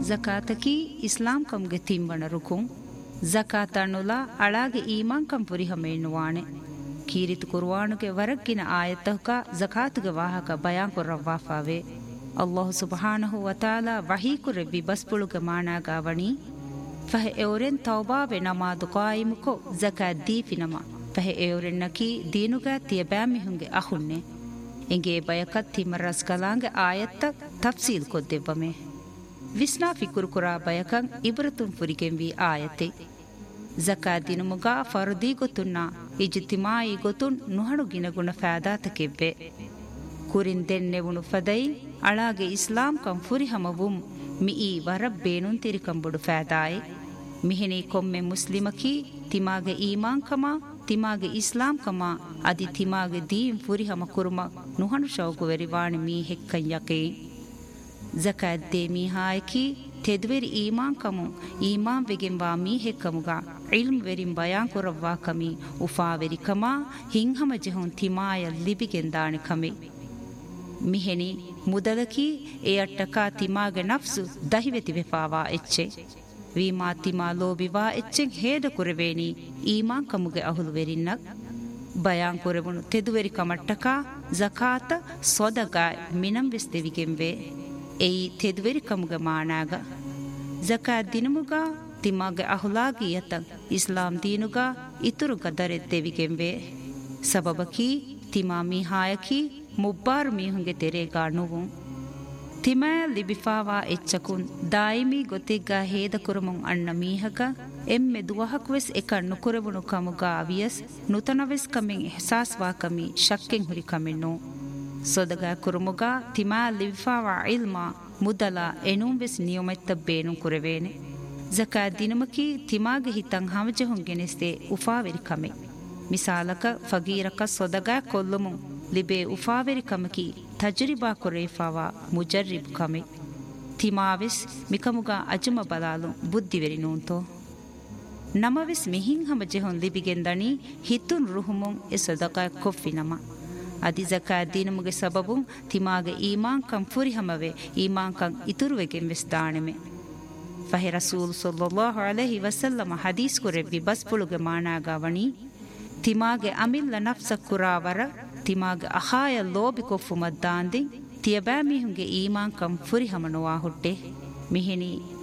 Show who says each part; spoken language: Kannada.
Speaker 1: ಜಕಾತಕಿ ಇಸ್ಲಾಂ ಕಂಗೆ ತಿಂಬಣ ರುಕುಂ ಜಕಾತ ಅನ್ನುಲ ಅಳಾಗೆ ಈಮಾನ್ ಕಂ ಪುರಿಹಮ ಎನ್ನುವಾಣೆ ಕೀರಿತು ಕುರ್ವಾನುಗೆ ವರಕ್ಕಿನ ಆಯತ್ತಹುಕ ಜಕಾತುಗೆ ವಾಹಕ ಬಯಾನ್ ಕೊರ್ರವ್ವಾಫಾವೆ ಅಲ್ಲಾಹು ಸುಬ್ಹಾನಹು ವತಾಲ ವಹೀಕುರೆ ವಿಬಸ್ಪುಳುಗೆ ಮಾನಾಗಾವಣಿ ಫಹೆ ಎವರೆನ್ ತೌಬಾವೆ ನಮಾದು ಕಾಯಿಮುಕೊ ಜಕಾತ್ ದೀಫಿನಮ ಫಹೆ ಎವರೆನ್ ನಕಿ ದೀನುಗ ತಿಯಬ್ಯಾಮಿಹುಂಗೆ ಅಹುನ್ನೆ ಎಂಗೆ ಬಯಕತ್ ತಿಮರಸ್ ಕಲಾಂಗೆ ಆಯತ್ತ ತಫ್ಸೀಲ್ ಕೊದ್ದೆವ್ವಮೆ ವಿಸ್ನಾ ಫಿಕುರು ಕುರಾ ಬಯಕಂ ಇಬ್ರತುಂ ಫುರಿಗೆಂವಿ ಆಯತೆ ಜಕಾತ್ ದಿನುಮುಗ ಫರ್ದಿ ಗೊತ್ತುನ್ನ ಇಜ್ತಿಮಾಯಿ ಗೊತ್ತುನ್ ನುಹಣು ಗಿನಗುಣ ಫಾದಾತಕೆವ್ವೆ ಕುರಿನ್ ದೆನ್ನೆವುಣು ಫದೈ ಅಳಾಗೆ ಇಸ್ಲಾಂ ಕಂ ಫುರಿಹಮವುಂ ಮಿಯಿ ವರಬ್ಬೇನುನ್ ತಿರಿಕಂಬುಡು ಫಾದಾಯೆ ಮಿಹಿನಿ ಕೊಮ್ಮೆ ಮುಸ್ಲಿಮಕಿ ತಿಮಾಗೆ ಈಮಾನ್ ಕಮ ತಿಮಾಗೆ ಇಸ್ಲಾಂ ಕಮ ಅದಿ ತಿಮಾಗೆ Deen ಫುರಿಹಮ ಕುರುಮ ನುಹಣು ಶೌಕು ವೆರಿವಾಣಿ me ಹೆಕ್ಕಂ ಯಕೆ ಜಕಾತ್ they ಮೀಹಾಯಕಿ ತೆದ್ವೆರಿ ಈಮಾನ್ Camus ಈಮಾನ್ ವೆಗೆಂವಾ me ಹೆಕ್ಕಮುಗ ಇಲ್ಮ್ ವೆರಿಂ ಬಯಾನ್ ಕೊರವ್ವಾ ಕಮಿ ಉಫಾವೆರಿ ಕಮ ಹಿಂಹಮ ಜೆಹುನ್ ತಿಮಾಯ ಲಿಬಿಗೆಂದಾಣಿ ಕಮೆ ಮಿಹೆನಿ ಮುದಲಕಿ ಎ ಅಟ್ಟಕ ತಿಮಾಗೆ ನಫ್ಸು ದಹಿವೆತಿ ವೆಫಾವಾ ಎಚ್ಚೆ ವೀಮಾ ತಿಮಾ ಲೋಬಿವಾ ಎಚ್ಚೆಂ ಹೇದ ಕುರೆವೇನಿ ಈಮಾನ್ ಕಮುಗೆ ಅಹುಲು ವೆರಿನ್ನಕ್ ಬಯಾನ್ ಕೊರೆವುನು ತೆದುವೆರಿ ಕಮಟ್ಟಕ ಜಕಾತ ಸೊದಗಾಯ್ ಮಿನಂ ವೆಸ್ ದೆವಿಗೆಂವೆ ಎಯಿ ತೆದುವೆರಿ ಕಮುಗೆ ಮಾನಾಗ ಜಕಾತ್ ದಿನುಮುಗ ತಿಮಾಗೆ ಅಹುಲಾಗಿಯತ ಇಸ್ಲಾಂ ದೀನುಗ ಇತುರು ಗದರೆ ದೆವಿಗೆಂವೆ ಸಬಬಕಿ ತಿಮಾ ಮೀಹಾಯಕಿ ಮುಬ್ಬಾರು ಮೀಹುಂಗೆ ತೆರೆಗಾ ನುವು ತಿಮಾಯ ಲಿಬಿಫಾವಾ ಎಚ್ಚಕುನ್ ದಾಯಿಮಿ ಗೊತ್ತಿಗ್ಗ ಹೇದ ಕುರುಮುಂ ಅಣ್ಣ ಮೀಹಕ ಎಮ್ಮೆ ದುವಹಕ್ವೆಸ್ ಎಕ ನುಕುರೆವುಣು ಕಮುಗ ಅವಿಯಸ್ ನುತನವೆಸ್ ಕಮೆಂ ಎಹಸಾಸ್ವಾ ಕಮಿ ಶಕ್ಕೆಂ ಹುರಿ ಕಮೆನ್ನು ಸೊದಗ ಕುರುಮುಗ ತಿಮಾಯ ಲಿಬಿಫಾವಾ ಇಲ್ಮಾ ಮುದಲ ಎನುಂವೆಸ್ ನಿಯಮೆತ್ತ ಬೇನು ಕುರೆವೇನೆ ಜಕಾತ್ ದಿನಮಕಿ ತಿಮಾಗೆ ಹಿತಂ ಹಮಜಹುಂ ಗೆನೆಸ್ತೆ ಉಫಾವೆರಿ ಕಮೆ ಮಿಸಾಲಕ ಫಗೀರಕ ಸೊದಗ ಕೊಲ್ಲುಮುಂ ಲಿಬೆ ಉಫಾವೆರಿ ಕಮಕಿ ತಜರಿಬಾ ಕೊರೇಫಾವಾ ಮುಜರ್ರಿಬ್ ಕಮೆ ತಿಮಾವೆಸ್ ಮಿಕಮುಗ ಅಜುಮ ಬಲಾಲು ಬುದ್ಧಿವೆರಿ ನೂಂತೋ ನಮವೆಸ್ ಮಿಹಿಂ ಹಮಜೆಹುಂ ಲಿಬಿಗೆಂದಣಿ ಹಿತುನ್ ರುಹುಮುಂ ಎ ಸದಕ ಕೊಫ್ಫಿನಮ ಅದಿ ಜಕಾತ್ ದಿನಮುಗೆ ಸಬಬುಂ ತಿಮಾಗೆ ಈಮಾನ್ ಕಂ ಫುರಿಹಮವೆ ಈಮಾನ್ ಕಂ ಇತುರುವೆಗೆಂ ವೆಸ್ ದಾಣೆಮೆ ಫಹೆ ರಸೂಲ್ ಸಲ್ಲಲ್ಲಾಹು ಅಲೈಹಿ ವಸಲ್ಲಮ ಹದೀಸ್ ಕುರೆವ್ವಿ ಬಸ್ಪುಳುಗೆ ಮಾನಾಗಾವಣಿ ತಿಮಾಗೆ ಅಮಿಲ್ಲ ನಫ್ಸ ಕುರಾವರ ತಿಮಾಗೆ ಅಹಾಯ ಲೋಬಿ ಕೊಫ್ಫು ಮದ್ದಾಂದಿ ತಿಯಬಾ ಮಿಹುಂಗೆ ಈಮಾನ್ ಕಂ ಫುರಿಹಮನುವಾ ಹುಟ್ಟೆ ಮಿಹಿನಿ